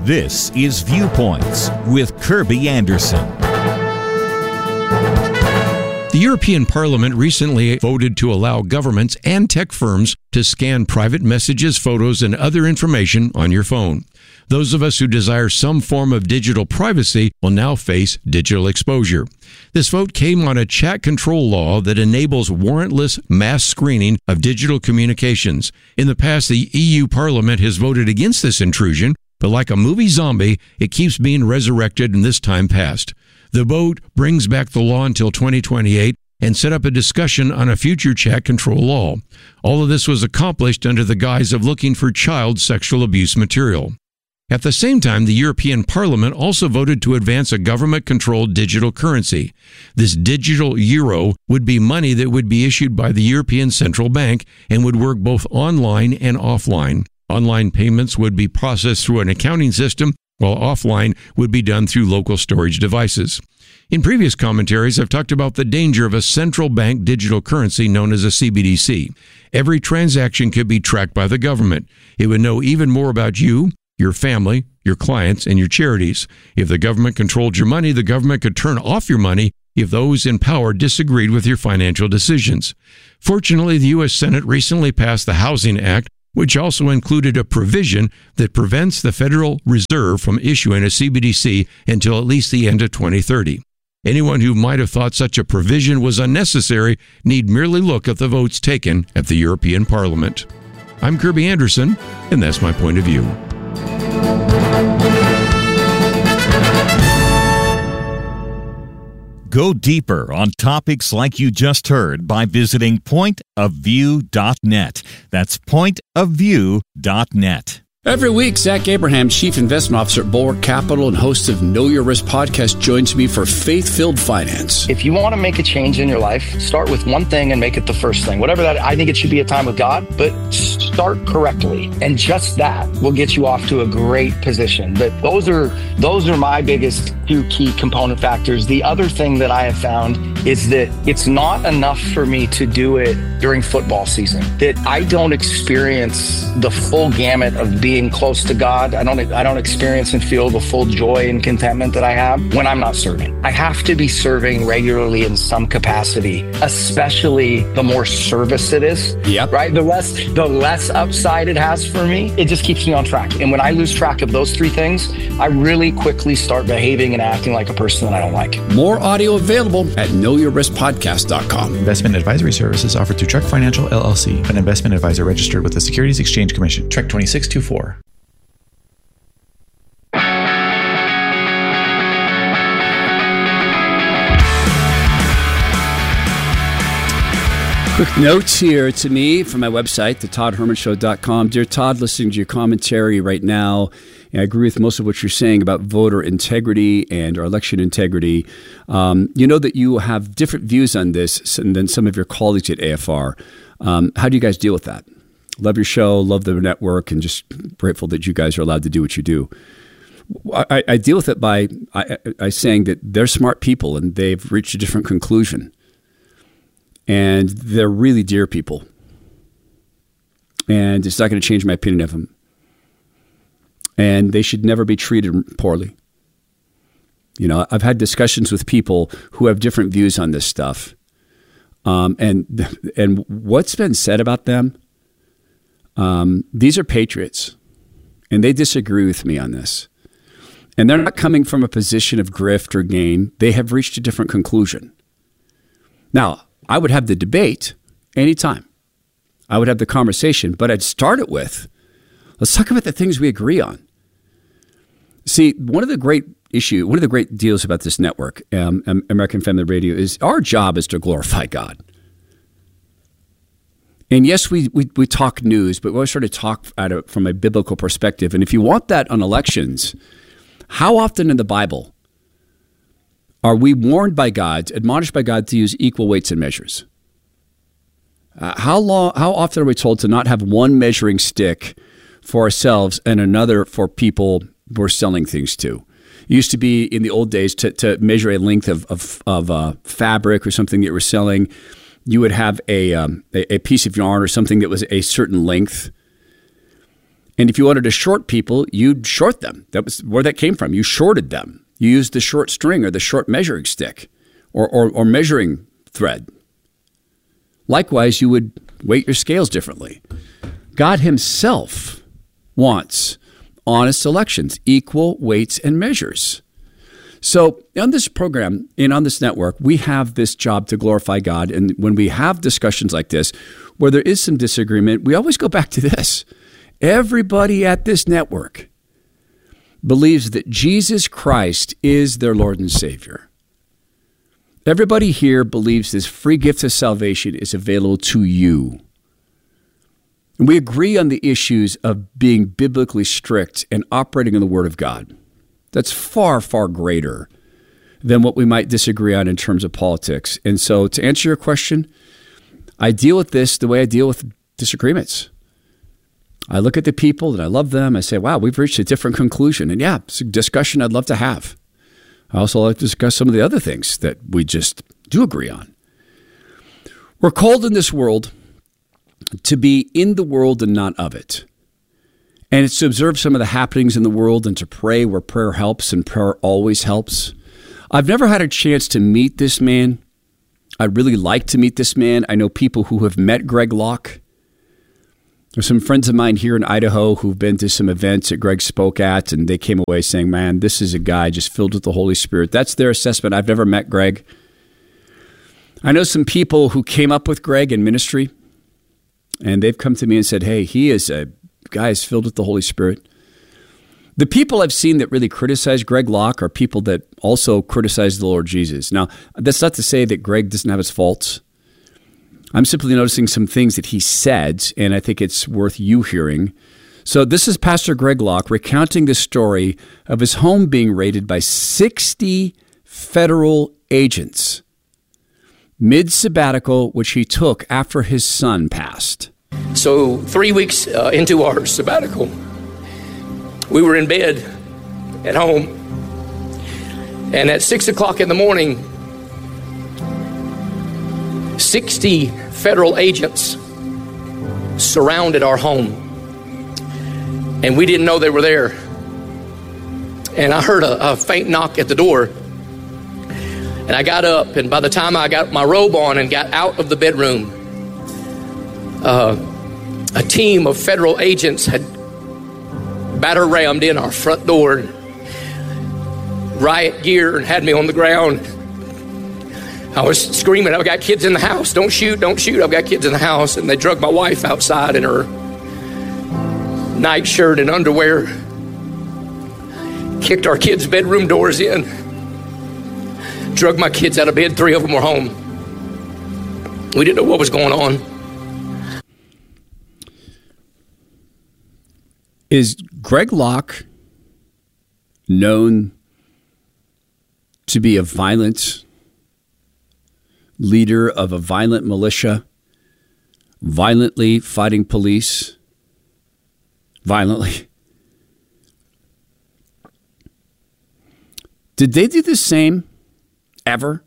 This is Viewpoints with Kirby Anderson. The European Parliament recently voted to allow governments and tech firms to scan private messages, photos, and other information on your phone. Those of us who desire some form of digital privacy will now face digital exposure. This vote came on a chat control law that enables warrantless mass screening of digital communications. In the past, the EU Parliament has voted against this intrusion, but like a movie zombie, it keeps being resurrected and this time passed. The vote brings back the law until 2028 and set up a discussion on a future chat control law. All of this was accomplished under the guise of looking for child sexual abuse material. At the same time, the European Parliament also voted to advance a government-controlled digital currency. This digital euro would be money that would be issued by the European Central Bank and would work both online and offline. Online payments would be processed through an accounting system, while offline would be done through local storage devices. In previous commentaries, I've talked about the danger of a central bank digital currency known as a CBDC. Every transaction could be tracked by the government. It would know even more about you, your family, your clients, and your charities. If the government controlled your money, the government could turn off your money if those in power disagreed with your financial decisions. Fortunately, the U.S. Senate recently passed the Housing Act, which also included a provision that prevents the Federal Reserve from issuing a CBDC until at least the end of 2030. Anyone who might have thought such a provision was unnecessary need merely look at the votes taken at the European Parliament. I'm Kirby Anderson, and that's my point of view. Go deeper on topics like you just heard by visiting pointofview.net. That's pointofview.net. Every week, Zach Abraham, Chief Investment Officer at Bulwark Capital and host of Know Your Risk podcast, joins me for Faith-Filled Finance. If you want to make a change in your life, start with one thing and make it the first thing. Whatever that, I think it should be a time with God, but start correctly. And just that will get you off to a great position. But those are my biggest two key component factors. The other thing that I have found is that it's not enough for me to do it during football season, that I don't experience the full gamut of being close to God. I don't experience and feel the full joy and contentment that I have when I'm not serving. I have to be serving regularly in some capacity, especially the more service it is. Yep. Right? The less upside it has for me, it just keeps me on track. And when I lose track of those three things, I really quickly start behaving and acting like a person that I don't like. More audio available at knowyourriskpodcast.com. Investment advisory services offered through Trek Financial LLC, an investment advisor registered with the Securities Exchange Commission. Trek 2624. Quick notes here to me from my website, thetoddhermanshow.com. Dear Todd, listening to your commentary right now, and I agree with most of what you're saying about voter integrity and our election integrity. You know that you have different views on this than some of your colleagues at AFR. How do you guys deal with that? Love your show, love the network, and just grateful that you guys are allowed to do what you do. I deal with it by saying that they're smart people and they've reached a different conclusion. And they're really dear people. And it's not going to change my opinion of them. And they should never be treated poorly. You know, I've had discussions with people who have different views on this stuff. And what's been said about them, these are patriots. And they disagree with me on this. And they're not coming from a position of grift or gain. They have reached a different conclusion. Now, I would have the debate anytime. I would have the conversation, but I'd start it with, let's talk about the things we agree on. See, one of the great deals about this network, American Family Radio, is our job is to glorify God. And yes, we talk news, but we always try to talk at it from a biblical perspective. And if you want that on elections, how often in the Bible are we warned by God, admonished by God to use equal weights and measures? How often are we told to not have one measuring stick for ourselves and another for people we're selling things to? It used to be in the old days to measure a length of fabric or something that you were selling. You would have a piece of yarn or something that was a certain length. And if you wanted to short people, you'd short them. That was where that came from. You shorted them. You used the short string or the short measuring stick or measuring thread. Likewise, you would weight your scales differently. God himself wants honest elections, equal weights and measures. So on this program and on this network, we have this job to glorify God. And when we have discussions like this, where there is some disagreement, we always go back to this. Everybody at this network believes that Jesus Christ is their Lord and Savior. Everybody here believes this free gift of salvation is available to you. And we agree on the issues of being biblically strict and operating in the Word of God. That's far, far greater than what we might disagree on in terms of politics. And so to answer your question, I deal with this the way I deal with disagreements. I look at the people and I love them. I say, wow, we've reached a different conclusion. And yeah, it's a discussion I'd love to have. I also like to discuss some of the other things that we just do agree on. We're called in this world to be in the world and not of it. And it's to observe some of the happenings in the world and to pray where prayer helps, and prayer always helps. I've never had a chance to meet this man. I'd really like to meet this man. I know people who have met Greg Locke. There's some friends of mine here in Idaho who've been to some events that Greg spoke at, and they came away saying, man, this is a guy just filled with the Holy Spirit. That's their assessment. I've never met Greg. I know some people who came up with Greg in ministry, and they've come to me and said, hey, he is a guy is filled with the Holy Spirit. The people I've seen that really criticize Greg Locke are people that also criticize the Lord Jesus. Now, that's not to say that Greg doesn't have his faults. I'm simply noticing some things that he said, and I think it's worth you hearing. So this is Pastor Greg Locke recounting the story of his home being raided by 60 federal agents mid-sabbatical, which he took after his son passed. So 3 weeks into our sabbatical, we were in bed at home, and at 6 o'clock in the morning, 60 federal agents surrounded our home, and we didn't know they were there. And I heard a faint knock at the door, and I got up, and by the time I got my robe on and got out of the bedroom, a team of federal agents had batter rammed in our front door, riot gear, and had me on the ground. I was screaming, I've got kids in the house. Don't shoot, don't shoot. I've got kids in the house. And they drug my wife outside in her nightshirt and underwear, kicked our kids' bedroom doors in, drug my kids out of bed. 3 of them were home. We didn't know what was going on. Is Greg Locke known to be a violent leader of a violent militia, violently fighting police, violently? Did they do the same ever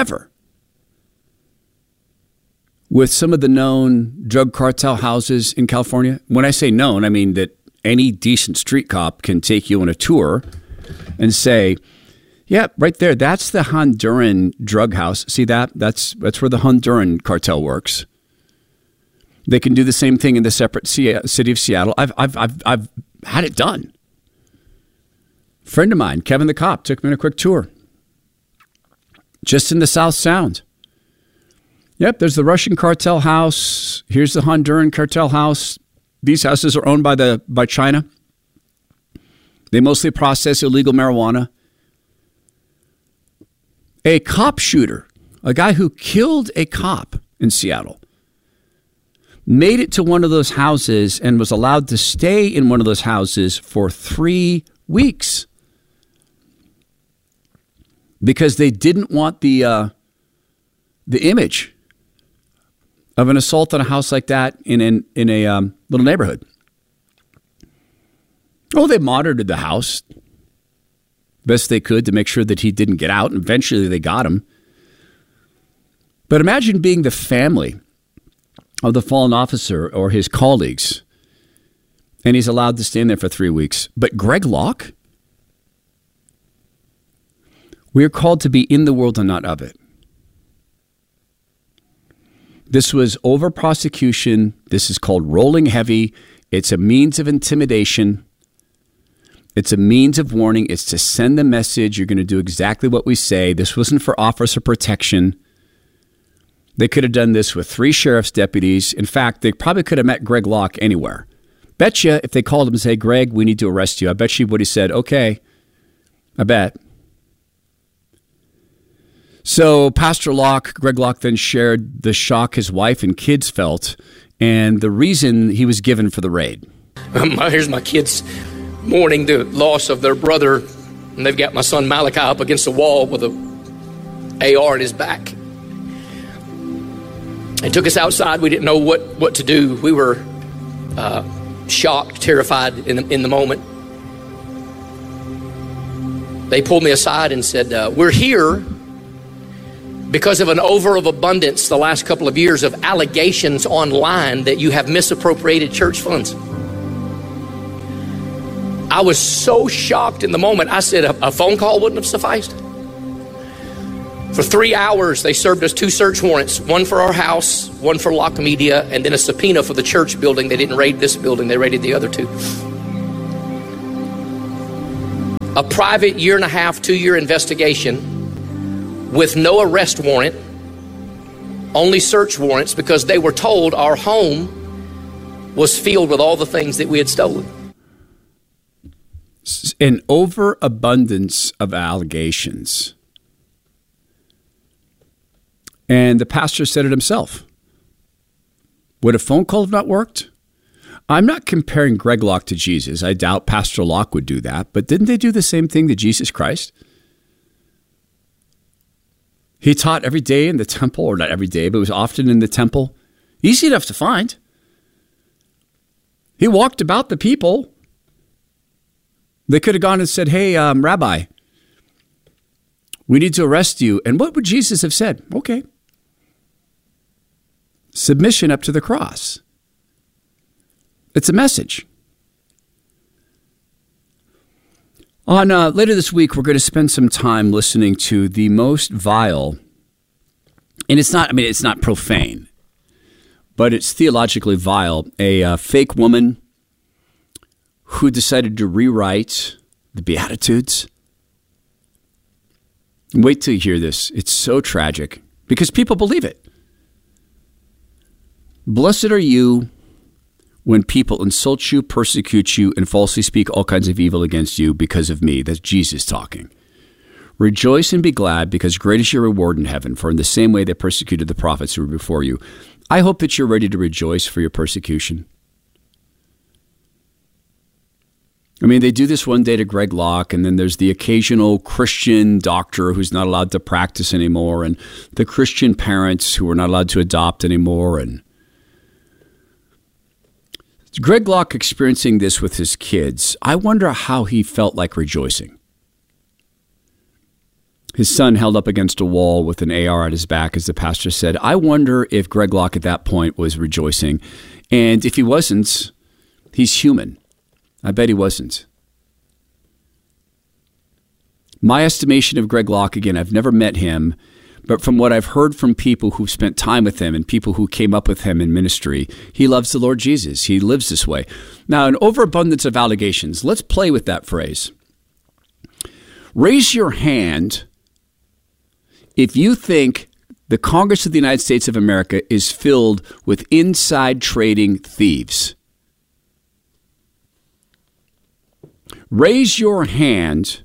with some of the known drug cartel houses in California? When I say known, I mean that any decent street cop can take you on a tour and say, yeah, right there, that's the Honduran drug house. See that? That's where the Honduran cartel works. They can do the same thing in the separate city of Seattle. I've had it done. A friend of mine, Kevin the cop, took me on a quick tour. Just in the South Sound. Yep, there's the Russian cartel house. Here's the Honduran cartel house. These houses are owned by China. They mostly process illegal marijuana. A cop shooter, a guy who killed a cop in Seattle, made it to one of those houses and was allowed to stay in one of those houses for 3 weeks because they didn't want the image of an assault on a house like that in a little neighborhood. Oh, they monitored the house best they could to make sure that he didn't get out, and eventually they got him. But imagine being the family of the fallen officer or his colleagues And he's allowed to stand there for 3 weeks. But Greg Locke? We are called to be in the world and not of it. This was over prosecution. This is called rolling heavy. It's a means of intimidation. It's a means of warning. It's to send the message. You're going to do exactly what we say. This wasn't for officer protection. They could have done this with 3 sheriff's deputies. In fact, they probably could have met Greg Locke anywhere. Bet you if they called him and say, Greg, we need to arrest you, I bet you would have said, okay, I bet. So Pastor Locke, Greg Locke, then shared the shock his wife and kids felt and the reason he was given for the raid. Here's my kids mourning the loss of their brother, and they've got my son Malachi up against the wall with a AR in his back. They took us outside. We didn't know what to do. We were shocked, terrified in the moment. They pulled me aside and said, we're here because of an overabundance the last couple of years of allegations online that you have misappropriated church funds. I was so shocked in the moment. I said a phone call wouldn't have sufficed. For 3 hours, they served us 2 search warrants, one for our house, one for Locke Media, and then a subpoena for the church building. They didn't raid this building. They raided the other 2. A private 1.5 to 2 year investigation with no arrest warrant, only search warrants, because they were told our home was filled with all the things that we had stolen. An overabundance of allegations. And the pastor said it himself. Would a phone call have not worked? I'm not comparing Greg Locke to Jesus. I doubt Pastor Locke would do that. But didn't they do the same thing to Jesus Christ? He taught every day in the temple, or not every day, but it was often in the temple. Easy enough to find. He walked about the people. They could have gone and said, hey, Rabbi, we need to arrest you. And what would Jesus have said? Okay. Submission up to the cross. It's a message. On later this week, we're going to spend some time listening to the most vile, and it's not profane, but it's theologically vile, a fake woman who decided to rewrite the Beatitudes. Wait till you hear this. It's so tragic because people believe it. Blessed are you when people insult you, persecute you, and falsely speak all kinds of evil against you because of me. That's Jesus talking. Rejoice and be glad, because great is your reward in heaven, for in the same way they persecuted the prophets who were before you. I hope that you're ready to rejoice for your persecution. I mean, they do this one day to Greg Locke, and then there's the occasional Christian doctor who's not allowed to practice anymore, and the Christian parents who are not allowed to adopt anymore, and Greg Locke experiencing this with his kids. I wonder how he felt like rejoicing. His son held up against a wall with an AR at his back, as the pastor said. I wonder if Greg Locke at that point was rejoicing. And if he wasn't, he's human. I bet he wasn't. My estimation of Greg Locke, again, I've never met him, but from what I've heard from people who've spent time with him and people who came up with him in ministry, he loves the Lord Jesus. He lives this way. Now, an overabundance of allegations. Let's play with that phrase. Raise your hand if you think the Congress of the United States of America is filled with inside trading thieves. Raise your hand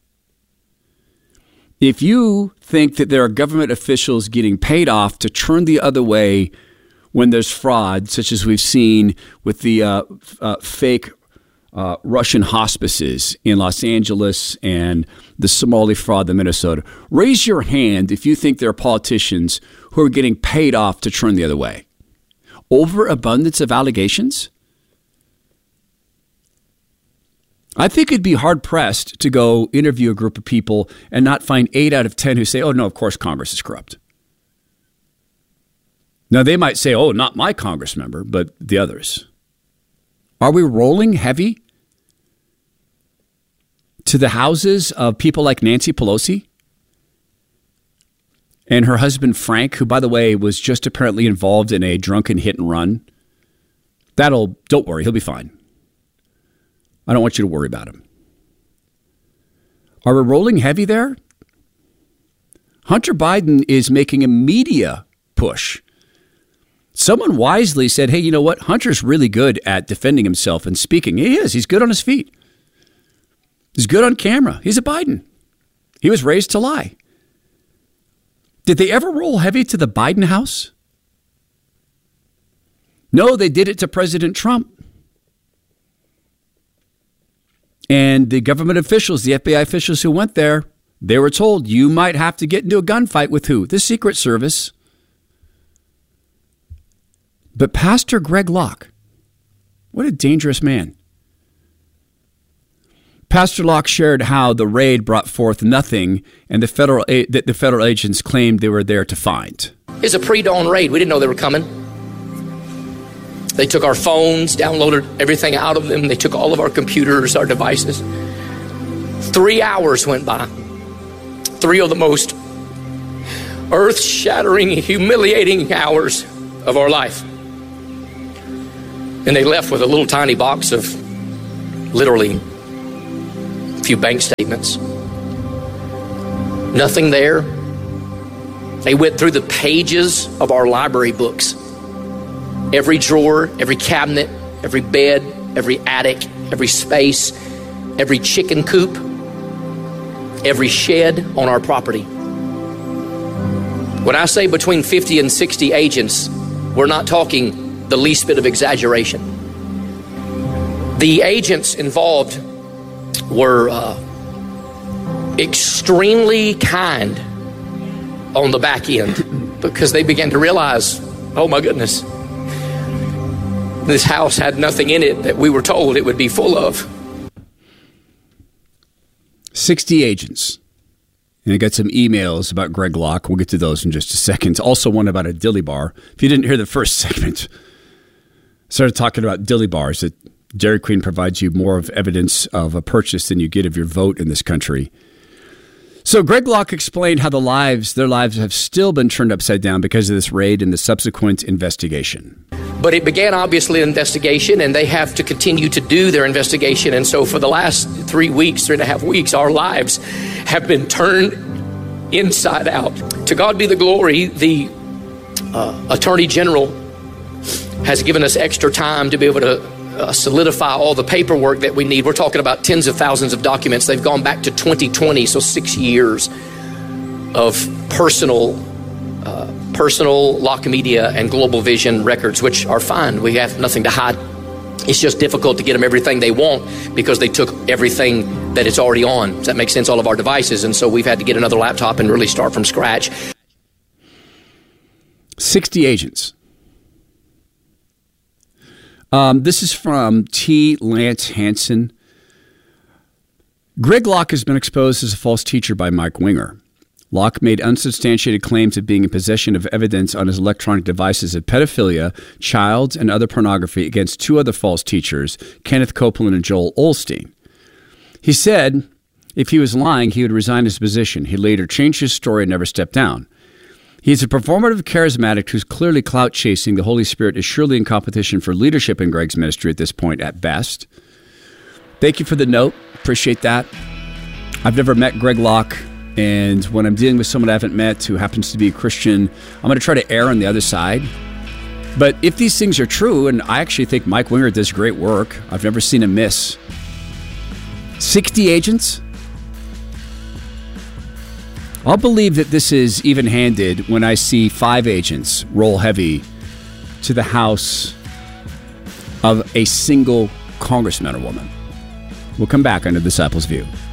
if you think that there are government officials getting paid off to turn the other way when there's fraud, such as we've seen with the fake Russian hospices in Los Angeles and the Somali fraud in Minnesota. Raise your hand if you think there are politicians who are getting paid off to turn the other way. Overabundance of allegations? I think it'd be hard-pressed to go interview a group of people and not find 8 out of 10 who say, oh, no, of course Congress is corrupt. Now, they might say, oh, not my Congress member, but the others. Are we rolling heavy to the houses of people like Nancy Pelosi and her husband Frank, who, by the way, was just apparently involved in a drunken hit and run? Don't worry, he'll be fine. I don't want you to worry about him. Are we rolling heavy there? Hunter Biden is making a media push. Someone wisely said, hey, you know what? Hunter's really good at defending himself and speaking. He is. He's good on his feet. He's good on camera. He's a Biden. He was raised to lie. Did they ever roll heavy to the Biden house? No, they did it to President Trump. And the government officials, the FBI officials who went there, they were told, you might have to get into a gunfight with who? The Secret Service. But Pastor Greg Locke, what a dangerous man. Pastor Locke shared how the raid brought forth nothing and the federal agents claimed they were there to find. It's a pre-dawn raid. We didn't know they were coming. They took our phones, downloaded everything out of them. They took all of our computers, our devices. 3 hours went by. 3 of the most earth-shattering, humiliating hours of our life. And they left with a little tiny box of literally a few bank statements. Nothing there. They went through the pages of our library books. Every drawer, every cabinet, every bed, every attic, every space, every chicken coop, every shed on our property. When I say between 50 and 60 agents, we're not talking the least bit of exaggeration. The agents involved were extremely kind on the back end because they began to realize, oh my goodness, this house had nothing in it that we were told it would be full of. 60 agents. And I got some emails about Greg Locke. We'll get to those in just a second. Also one about a dilly bar. If you didn't hear the first segment, I started talking about dilly bars, that Dairy Queen provides you more of evidence of a purchase than you get of your vote in this country. So Greg Locke explained how their lives have still been turned upside down because of this raid and the subsequent investigation. But it began, obviously, an investigation, and they have to continue to do their investigation. And so for the last 3.5 weeks, our lives have been turned inside out. To God be the glory, the Attorney General has given us extra time to be able to solidify all the paperwork that we need. We're talking about tens of thousands of documents. They've gone back to 2020, so 6 years of personal Locke Media and Global Vision records, which are fine. We have nothing to hide. It's just difficult to get them everything they want because they took everything that it's already on. Does that make sense? All of our devices. And so we've had to get another laptop and really start from scratch. 60 agents. This is from T. Lance Hansen. Greg Locke has been exposed as a false teacher by Mike Winger. Locke made unsubstantiated claims of being in possession of evidence on his electronic devices of pedophilia, child, and other pornography against 2 other false teachers, Kenneth Copeland and Joel Olstein. He said if he was lying, he would resign his position. He later changed his story and never stepped down. He's a performative charismatic who's clearly clout chasing. The Holy Spirit is surely in competition for leadership in Greg's ministry at this point at best. Thank you for the note. Appreciate that. I've never met Greg Locke. And when I'm dealing with someone I haven't met who happens to be a Christian, I'm going to try to err on the other side. But if these things are true, and I actually think Mike Winger does great work, I've never seen him miss. 60 agents? I'll believe that this is even-handed when I see 5 agents roll heavy to the house of a single congressman or woman. We'll come back on The Disciples' View.